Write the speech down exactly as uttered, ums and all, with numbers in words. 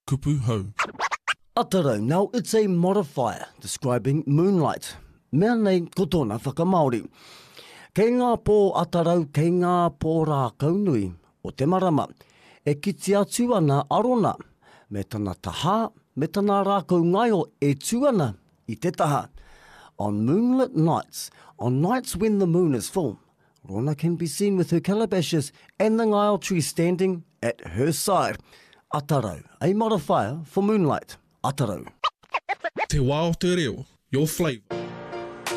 kupu hau. Atarau, now it's a modifier describing moonlight. Mea nei ko tōna whakamaori. Kei ngā pō atarau, kei ngā pō rā kaunui o te marama, e kiti atu ana arona, me tana taha, me tana rākau ngaio e tuana i te taha. On moonlit nights, on nights when the moon is full, Rona can be seen with her calabashes and the ngaio tree standing at her side. Atarau, a modifier for moonlight. Atarau. Te wā o te reo, your flavour.